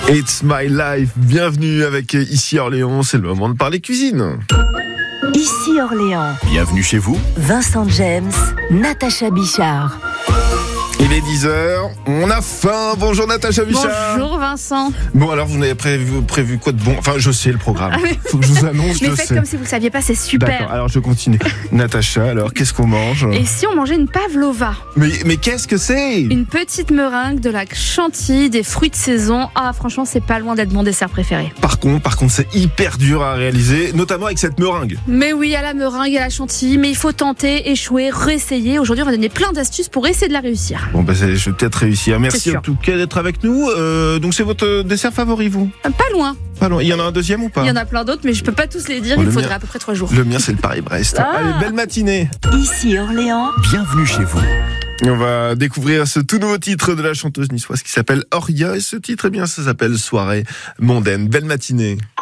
It's my life, bienvenue avec Ici Orléans, c'est le moment de parler cuisine. Ici Orléans. Bienvenue chez vous. Vincent James, Natacha Bichard. Il est 10h, on a faim. Bonjour Natacha Bichard. Bonjour Vincent. Bon alors vous avez prévu quoi de bon? Enfin je sais le programme, faut que je vous annonce, Mais je faites sais. comme si vous ne saviez pas, c'est super. D'accord, alors je continue. Natacha, alors qu'est-ce qu'on mange? Et si on mangeait une pavlova? Mais qu'est-ce que c'est? Une petite meringue de la chantilly, des fruits de saison. Ah franchement c'est pas loin d'être mon dessert préféré. Par contre c'est hyper dur à réaliser, notamment avec cette meringue. Mais oui, à la meringue et à la chantilly, mais il faut tenter, échouer, réessayer. Aujourd'hui on va donner plein d'astuces pour essayer de la réussir. Bon bah je vais peut-être réussir. Merci en tout cas d'être avec nous. Donc c'est votre dessert favori vous? Pas loin. Pas loin. Il y en a un deuxième ou pas? Il y en a plein d'autres, mais je peux pas tous les dire. Bon, Il le faudrait mien- à peu près 3 jours. Le mien c'est le Paris-Brest. Ah. Allez, belle matinée. Ici Orléans. Bienvenue chez vous. Et on va découvrir ce tout nouveau titre de la chanteuse niçoise qui s'appelle Oria. Et ce titre, eh bien, ça s'appelle Soirée mondaine. Belle matinée.